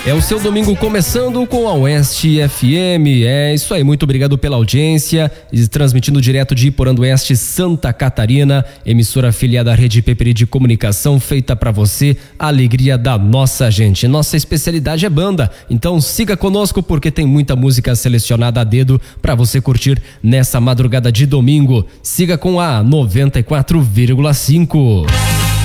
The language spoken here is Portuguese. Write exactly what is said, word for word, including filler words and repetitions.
É o seu domingo começando com a Oeste F M. É isso aí, muito obrigado pela audiência. Transmitindo direto de Iporã do Oeste, Santa Catarina, emissora afiliada à Rede Peperi de Comunicação, feita para você, a alegria da nossa gente. Nossa especialidade é banda, então siga conosco porque tem muita música selecionada a dedo para você curtir nessa madrugada de domingo. Siga com a noventa e quatro vírgula cinco.